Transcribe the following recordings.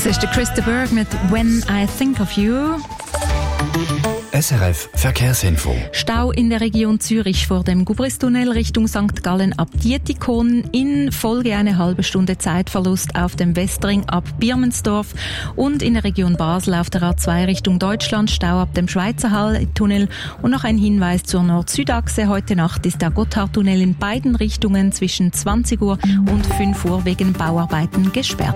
Das ist der Chris de Burgh mit «When I Think of You». SRF Verkehrsinfo. Stau in der Region Zürich vor dem Gubristunnel Richtung St. Gallen ab Dietikon. In Folge eine halbe Stunde Zeitverlust auf dem Westring ab Birmensdorf. Und in der Region Basel auf der A2 Richtung Deutschland Stau ab dem Schweizerhall-Tunnel. Und noch ein Hinweis zur Nord-Süd-Achse. Heute Nacht ist der Gotthardtunnel in beiden Richtungen zwischen 20 Uhr und 5 Uhr wegen Bauarbeiten gesperrt.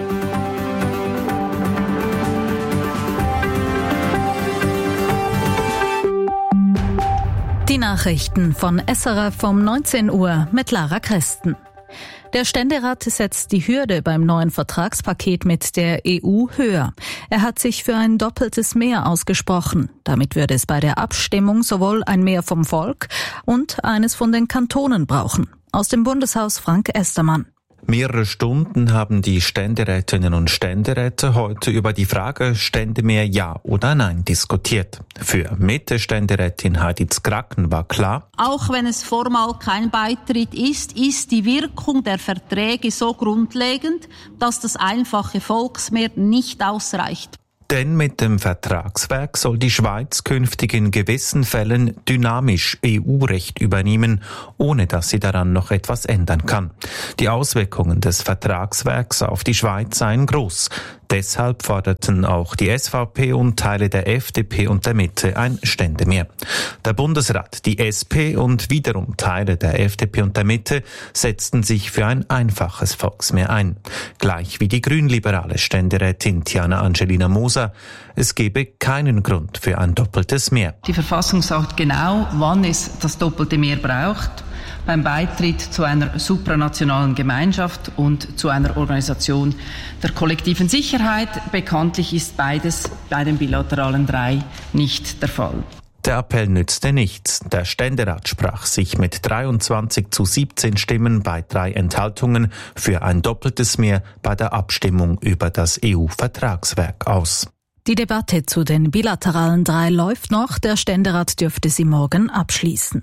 Die Nachrichten von SRF um 19 Uhr mit Lara Kresten. Der Ständerat setzt die Hürde beim neuen Vertragspaket mit der EU höher. Er hat sich für ein doppeltes Mehr ausgesprochen. Damit würde es bei der Abstimmung sowohl ein Mehr vom Volk und eines von den Kantonen brauchen. Aus dem Bundeshaus Frank Estermann. Mehrere Stunden haben die Ständerätinnen und Ständeräte heute über die Frage Ständemehr ja oder nein diskutiert. Für Mitte-Ständerätin Heidi Zgracken war klar: Auch wenn es formal kein Beitritt ist die Wirkung der Verträge so grundlegend, dass das einfache Volksmehr nicht ausreicht. Denn mit dem Vertragswerk soll die Schweiz künftig in gewissen Fällen dynamisch EU-Recht übernehmen, ohne dass sie daran noch etwas ändern kann. Die Auswirkungen des Vertragswerks auf die Schweiz seien groß. Deshalb forderten auch die SVP und Teile der FDP und der Mitte ein Ständemehr. Der Bundesrat, die SP und wiederum Teile der FDP und der Mitte setzten sich für ein einfaches Volksmehr ein. Gleich wie die grünliberale Ständerätin Tiana Angelina Moser: Es gebe keinen Grund für ein doppeltes Mehr. Die Verfassung sagt genau, wann es das doppelte Mehr braucht. Beim Beitritt zu einer supranationalen Gemeinschaft und zu einer Organisation der kollektiven Sicherheit. Bekanntlich ist beides bei den bilateralen 3 nicht der Fall. Der Appell nützte nichts. Der Ständerat sprach sich mit 23:17 Stimmen bei 3 Enthaltungen für ein doppeltes Mehr bei der Abstimmung über das EU-Vertragswerk aus. Die Debatte zu den bilateralen 3 läuft noch. Der Ständerat dürfte sie morgen abschließen.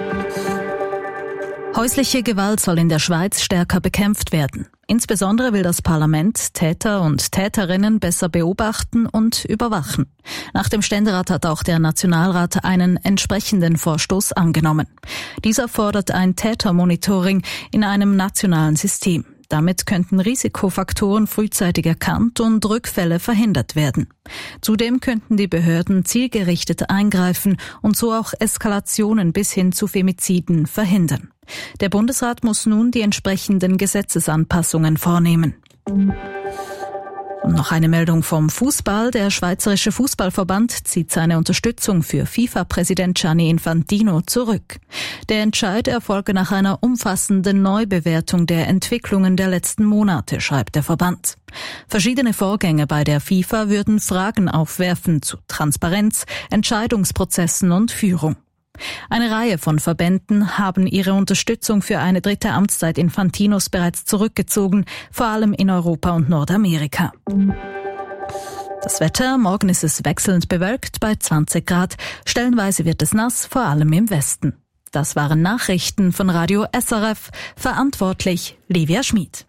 Häusliche Gewalt soll in der Schweiz stärker bekämpft werden. Insbesondere will das Parlament Täter und Täterinnen besser beobachten und überwachen. Nach dem Ständerat hat auch der Nationalrat einen entsprechenden Vorstoß angenommen. Dieser fordert ein Tätermonitoring in einem nationalen System. Damit könnten Risikofaktoren frühzeitig erkannt und Rückfälle verhindert werden. Zudem könnten die Behörden zielgerichtet eingreifen und so auch Eskalationen bis hin zu Femiziden verhindern. Der Bundesrat muss nun die entsprechenden Gesetzesanpassungen vornehmen. Und noch eine Meldung vom Fußball. Der Schweizerische Fußballverband zieht seine Unterstützung für FIFA-Präsident Gianni Infantino zurück. Der Entscheid erfolge nach einer umfassenden Neubewertung der Entwicklungen der letzten Monate, schreibt der Verband. Verschiedene Vorgänge bei der FIFA würden Fragen aufwerfen zu Transparenz, Entscheidungsprozessen und Führung. Eine Reihe von Verbänden haben ihre Unterstützung für eine 3. Amtszeit Infantinos bereits zurückgezogen, vor allem in Europa und Nordamerika. Das Wetter: Morgen ist es wechselnd bewölkt bei 20 Grad. Stellenweise wird es nass, vor allem im Westen. Das waren Nachrichten von Radio SRF. Verantwortlich Livia Schmid.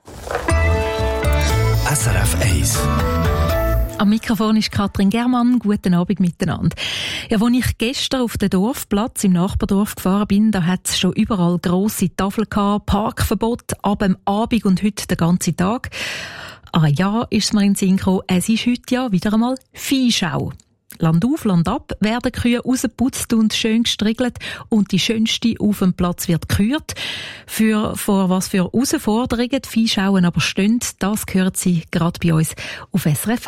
SRF 1. Am Mikrofon ist Katrin Germann. Guten Abend miteinander. Ja, als ich gestern auf den Dorfplatz im Nachbardorf gefahren bin, da hat es schon überall grosse Tafeln gehabt, Parkverbot, ab dem Abend und heute den ganzen Tag. Ah ja, ist es mir in den Sinn gekommen, es ist heute ja wieder einmal Viehschau. Land auf, Land ab werden Kühe rausgeputzt und schön gestriegelt und die schönste auf dem Platz wird gekürt. Vor was für Herausforderungen die Viehschauen aber stehen, das gehört sie gerade bei uns auf SRF